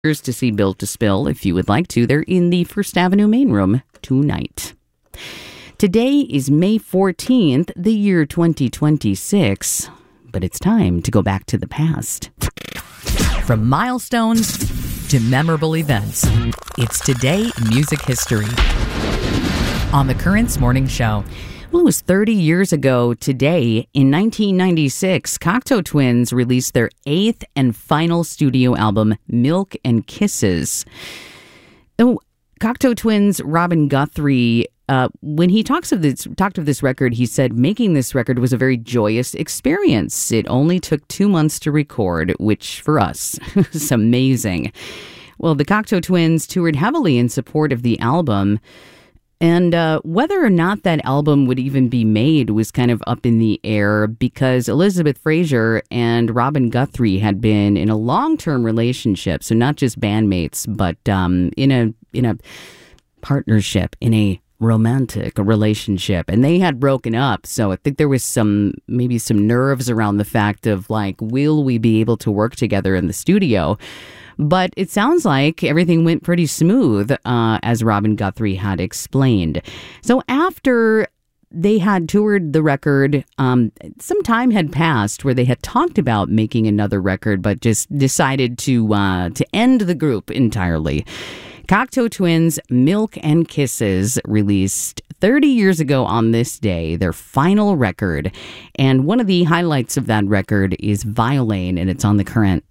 to see Built to Spill if you would like to. They're in the First Avenue main room tonight. Today is May 14th, the year 2026, but it's time to go back to the past. From milestones to memorable events, it's Today in Music History on the Currents Morning Show. Well, it was 30 years ago today, in 1996, Cocteau Twins released their 8th and final studio album, Milk and Kisses. Oh, Cocteau Twins' Robin Guthrie, when he talked of this record, he said making this record was a very joyous experience. It only took 2 months to record, which for us is amazing. Well, the Cocteau Twins toured heavily in support of the album. And whether or not that album would even be made was kind of up in the air because Elizabeth Fraser and Robin Guthrie had been in a long-term relationship, so not just bandmates, but in a partnership, in a romantic relationship, and they had broken up. So I think there was maybe some nerves around the fact of like, will we be able to work together in the studio? But it sounds like everything went pretty smooth, as Robin Guthrie had explained. So after they had toured the record, some time had passed where they had talked about making another record, but just decided to end the group entirely. Cocteau Twins' Milk and Kisses released 30 years ago on this day, their final record. And one of the highlights of that record is Violane, and it's on the Current.